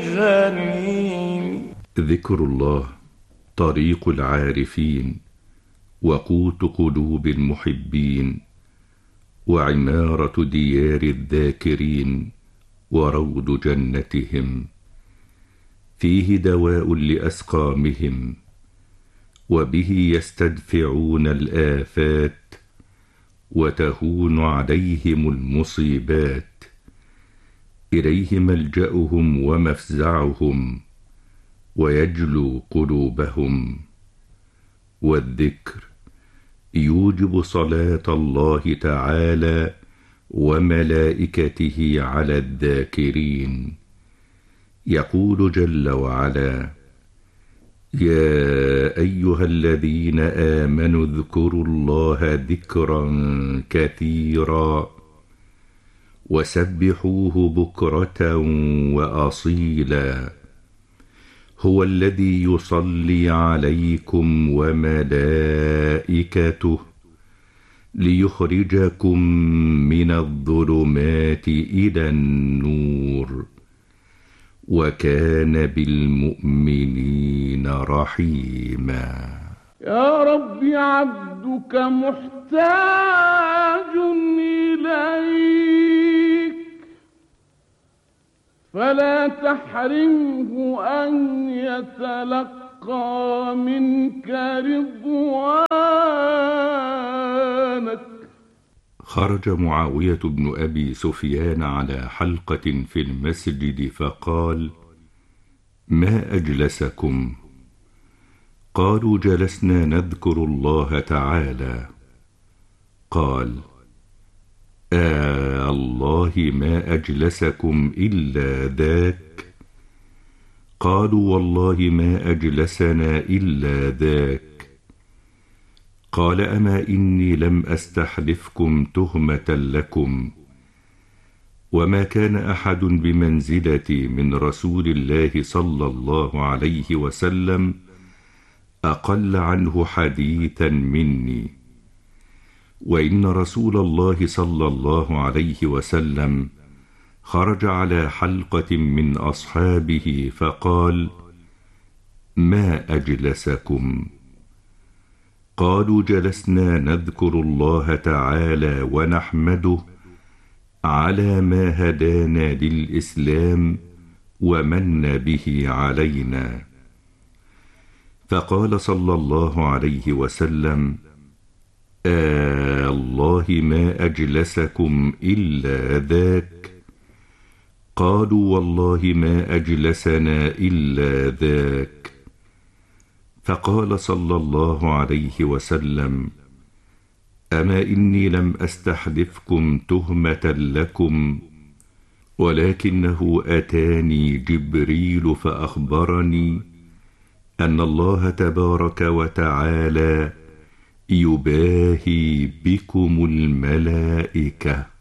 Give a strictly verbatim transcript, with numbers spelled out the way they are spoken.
الجنين. ذكر الله طريق العارفين، وقوت قلوب المحبين، وعمارة ديار الذاكرين، وروض جنتهم. فيه دواء لأسقامهم، وبه يستدفعون الآفات، وتهون عليهم المصيبات. إليه ملجأهم ومفزعهم، ويجلو قلوبهم. والذكر يوجب صلاة الله تعالى وملائكته على الذاكرين. يقول جل وعلا: يا أيها الذين آمنوا اذكروا الله ذكرا كثيرا، وسبحوه بكرة وأصيلا. هو الذي يصلي عليكم وملائكته ليخرجكم من الظلمات إلى النور، وكان بالمؤمنين رحيما. يا رب عبدك محتاج إليك، فلا تحرمه أن يتلقى منك رضوانك. خرج معاوية بن أبي سفيان على حلقة في المسجد فقال: ما أجلسكم؟ قالوا: جلسنا نذكر الله تعالى. قال: آه الله ما أجلسكم إلا ذاك؟ قالوا: والله ما أجلسنا إلا ذاك. قال: أما إني لم أستحلفكم تهمة لكم، وما كان أحد بمنزلتي من رسول الله صلى الله عليه وسلم أقل عنه حديثا مني. وإن رسول الله صلى الله عليه وسلم خرج على حلقة من أصحابه فقال: ما أجلسكم؟ قالوا: جلسنا نذكر الله تعالى ونحمده على ما هدانا للإسلام ومن به علينا. فقال صلى الله عليه وسلم: آه الله ما أجلسكم إلا ذاك. قالوا: والله ما أجلسنا إلا ذاك. فقال صلى الله عليه وسلم: أما إني لم أستحلفكم تهمة لكم، ولكنه أتاني جبريل فأخبرني أن الله تبارك وتعالى يباهي بكم الملائكة.